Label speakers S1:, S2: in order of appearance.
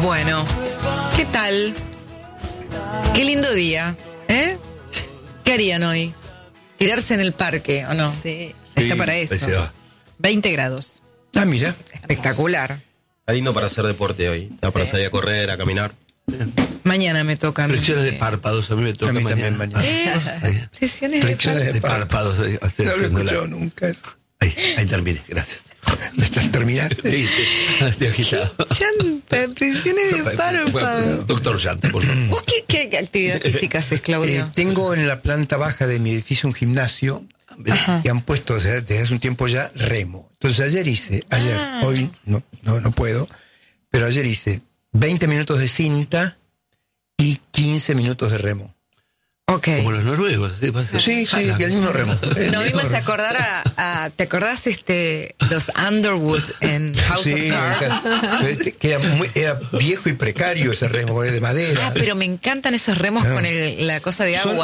S1: Bueno, ¿qué tal? Qué lindo día, ¿eh? ¿Qué harían hoy? ¿Tirarse en el parque o no?
S2: Sí.
S1: Está para eso. 20 grados.
S3: Ah, mira.
S1: Espectacular.
S4: Está lindo para hacer deporte hoy. Está para salir a correr, a caminar.
S1: Mañana me toca.
S5: Presiones de párpados, a mí me toca
S3: A mí
S5: mañana.
S3: también mañana.
S1: Presiones de
S3: Flexiones
S5: De párpados.
S3: No lo he escuchado nunca eso.
S5: Ahí terminé, gracias.
S3: ¿Ya estás terminando?
S5: Sí, estoy agitado.
S1: Llanta, presiones de párpado.
S5: Doctor Llanta, por favor.
S1: ¿Vos qué actividad física haces, Claudio?
S3: Tengo en la planta baja de mi edificio un gimnasio que han puesto desde hace un tiempo ya remo. Entonces hoy no puedo, pero ayer hice 20 minutos de cinta y 15 minutos de remo.
S1: Ok.
S5: Como los noruegos.
S3: Sí, que el mismo remo.
S1: No, a mí me hace acordar a ¿te acordás los Underwood en House of Cards?
S3: Que era viejo y precario ese remo, de madera.
S1: Ah, pero me encantan esos remos con la cosa de agua.